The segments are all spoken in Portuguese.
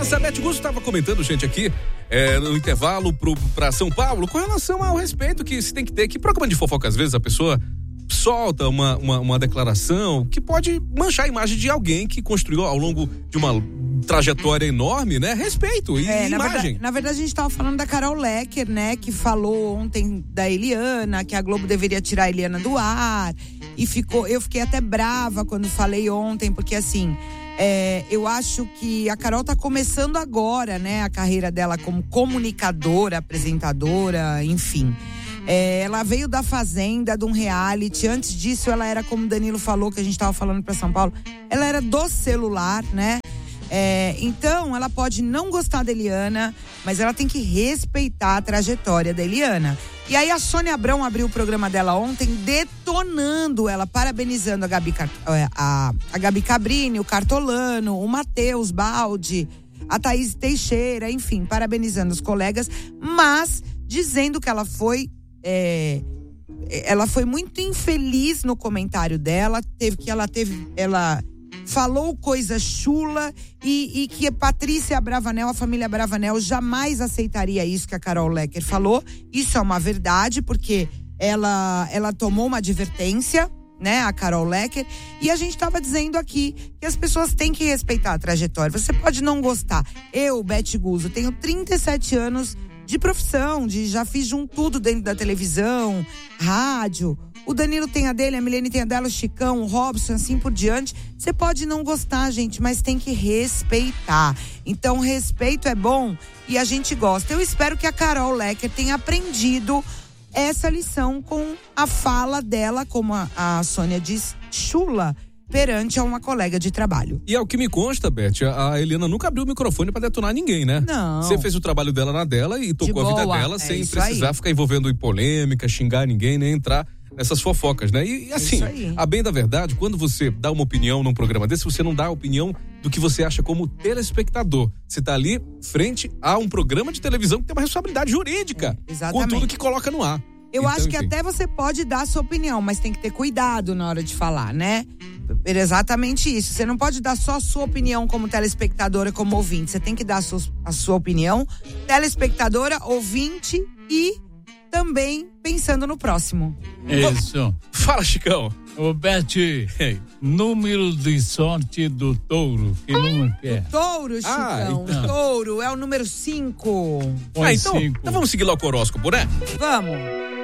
A Beth Gusto estava comentando, gente, aqui no intervalo para São Paulo, com relação ao respeito que se tem que ter. Que programa de fofoca, às vezes, a pessoa solta uma declaração que pode manchar a imagem de alguém que construiu ao longo de uma trajetória enorme, né? Respeito e imagem. Na verdade, a gente estava falando da Carol Lecker, né? Que falou ontem da Eliana, que a Globo deveria tirar a Eliana do ar. E eu fiquei até brava quando falei ontem, porque assim, eu acho que a Carol tá começando agora, né? A carreira dela como comunicadora, apresentadora, enfim. Ela veio da Fazenda, de um reality. Antes disso, ela era, como o Danilo falou, que a gente tava falando pra São Paulo, ela era do celular, né? Então, ela pode não gostar da Eliana, mas ela tem que respeitar a trajetória da Eliana. E aí a Sônia Abrão abriu o programa dela ontem, detonando ela, parabenizando a Gabi Cabrini, o Cartolano, o Matheus Baldi, a Thaís Teixeira, enfim, parabenizando os colegas, mas dizendo que ela foi muito infeliz no comentário dela, ela falou coisa chula e que a Patrícia Abravanel, a família Abravanel, jamais aceitaria isso que a Carol Lecker falou. Isso é uma verdade, porque ela tomou uma advertência, né, a Carol Lecker, e a gente estava dizendo aqui que as pessoas têm que respeitar a trajetória. Você pode não gostar. Eu, Beth Guzzo, tenho 37 anos de profissão, já fiz de tudo dentro da televisão, rádio. O Danilo tem a dele, a Milene tem a dela, o Chicão, o Robson, assim por diante. Você pode não gostar, gente, mas tem que respeitar. Então, respeito é bom e a gente gosta. Eu espero que a Carol Lecker tenha aprendido essa lição com a fala dela, como a Sônia diz, chula, perante a uma colega de trabalho. E ao que me consta, Beth, a Eliana nunca abriu o microfone pra detonar ninguém, né? Não. Você fez o trabalho dela na dela e tocou a vida dela sem precisar ficar envolvendo em polêmica, xingar ninguém, nem entrar nessas fofocas, né? E assim, a bem da verdade, quando você dá uma opinião num programa desse, você não dá a opinião do que você acha como telespectador. Você tá ali frente a um programa de televisão que tem uma responsabilidade jurídica com tudo que coloca no ar. Eu acho que até você pode dar a sua opinião, mas tem que ter cuidado na hora de falar, né? É exatamente isso. Você não pode dar só a sua opinião como telespectadora, como ouvinte. Você tem que dar a sua opinião, telespectadora, ouvinte e também pensando no próximo. Isso. Fala, Chicão. Ô, Beth, número de sorte do touro, que número que é? Touro, Chicão. Então. Touro é o número 5. Então vamos seguir lá o horóscopo, né? Vamos.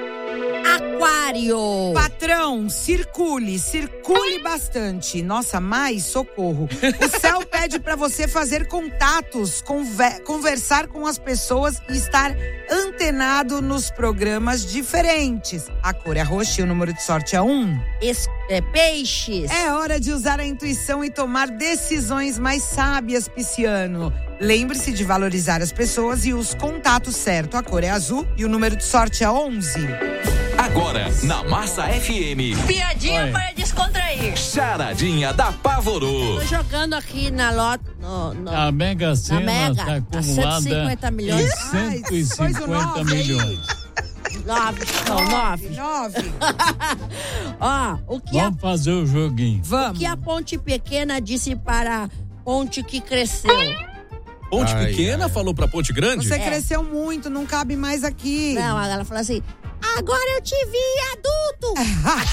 Aquário. Patrão, circule bastante. Nossa, mais socorro. O céu pede pra você fazer contatos, conversar com as pessoas e estar antenado nos programas diferentes. A cor é roxa e o número de sorte é 1. Peixes. É hora de usar a intuição e tomar decisões mais sábias, pisciano. Lembre-se de valorizar as pessoas e os contatos certos. A cor é azul e o número de sorte é 11. Agora, na Massa FM. Piadinha para descontrair. Charadinha da Pavorô. Tô jogando aqui na Loto. A Mega Sena está acumulada 150 milhões. Em 150 milhões. 9. Ó, Vamos fazer o joguinho. O que a ponte pequena disse para a ponte que cresceu? Ponte pequena falou pra ponte grande? Você cresceu muito, não cabe mais aqui. Não, ela falou assim: agora eu te vi adulto.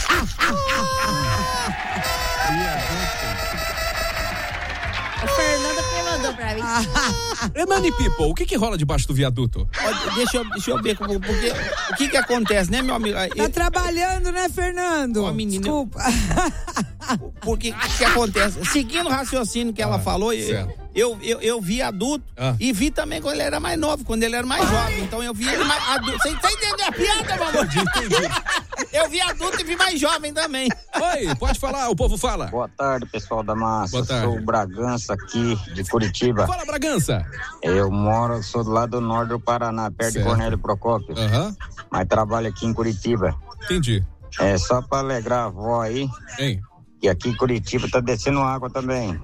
A Fernanda que mandou pra mim. Nani People, o que rola debaixo do viaduto? Deixa eu ver porque, o que acontece, né, meu amigo? Tá trabalhando, né, Fernando? Ó, menina, desculpa. Porque o que acontece? Seguindo o raciocínio que ela falou, eu vi adulto e vi também quando ele era mais novo, quando ele era mais jovem. Então eu vi ele mais adulto. Você entendeu a piada, meu amor? Entendi. Eu vi adulto e vi mais jovem também. Oi, pode falar, o povo fala. Boa tarde, pessoal da Massa. Boa tarde. Sou o Bragança aqui de Curitiba. Fala, Bragança. Sou do lado norte do Paraná, perto de Cornélio Procópio. Mas trabalho aqui em Curitiba. Entendi. Só pra alegrar a avó aí. Hein? Que aqui em Curitiba tá descendo água também.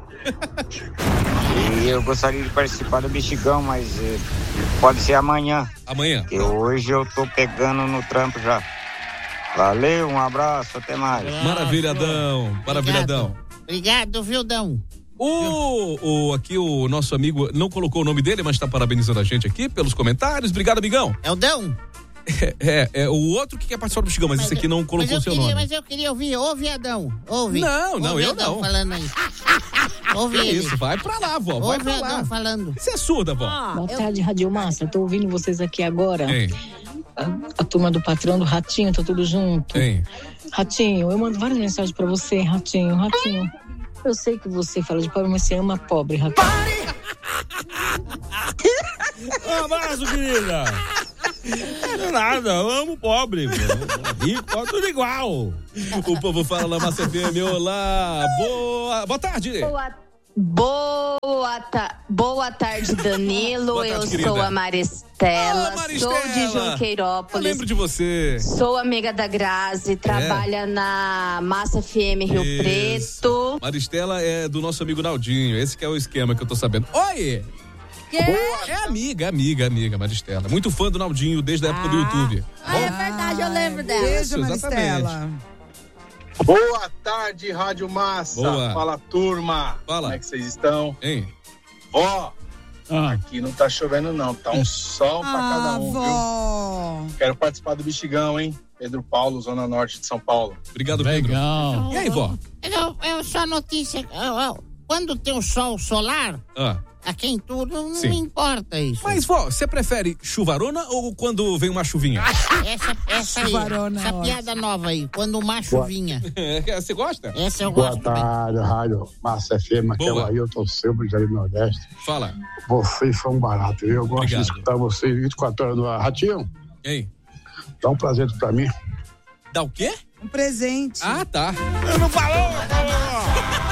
E eu gostaria de participar do Bexigão, mas pode ser amanhã. Amanhã? Porque hoje eu tô pegando no trampo já. Valeu, um abraço, até mais. Maravilhadão. Obrigado, viu, Dão? Aqui o nosso amigo não colocou o nome dele, mas tá parabenizando a gente aqui pelos comentários. Obrigado, amigão. É o Dão? É o outro que quer participar do Bexigão, mas esse aqui não colocou o seu nome. Mas eu queria ouvir, ouve Adão, ouve. Não, eu Adão não. falando aí. Ouve ele. Isso, vai pra lá, vó, vai pra lá. Adão falando. Você é surda, vó. Boa tarde, Rádio Massa, tô ouvindo vocês aqui agora. A turma do patrão do Ratinho, tá tudo junto. Ratinho, eu mando várias mensagens pra você, Ratinho. Eu sei que você fala de pobre, mas você ama pobre, Ratinho. Um abraço, querida. Não é nada, eu amo pobre. Rico, tudo igual. O povo fala na Massa FM. Olá, boa tarde. Boa tarde, Danilo. Boa tarde, eu querida. sou a Maristela, Maristela. sou de Junqueirópolis. Eu lembro de você. Sou amiga da Grazi, trabalha na Massa FM Rio Preto. Maristela é do nosso amigo Naldinho, esse que é o esquema que eu tô sabendo. Oi! É amiga, Maristela. Muito fã do Naldinho desde a época do YouTube. É verdade, eu lembro dela. Beijo, Maristela. Boa tarde, Rádio Massa. Boa. Fala, turma. Fala. Como é que vocês estão? Hein? Ó, aqui não tá chovendo não, tá um sol pra cada um, viu? Quero participar do Bexigão, hein? Pedro Paulo, Zona Norte de São Paulo. Obrigado, Pedro. E aí, vó? Eu só notícia, quando tem o sol solar, aqui em tudo, não me importa isso. Mas, vó, você prefere chuvarona ou quando vem uma chuvinha? Essa piada nova aí, quando uma chuvinha. Você gosta? Essa eu gosto. Boa tarde, Rádio Massa FM, aqui é o Ailton Silva, de Nordeste. Fala. Vocês são baratos, eu gosto de escutar vocês 24 horas no ar. Ratinho? Ei. Dá um presente pra mim. Dá o quê? Um presente. Ah, tá. Eu não falou!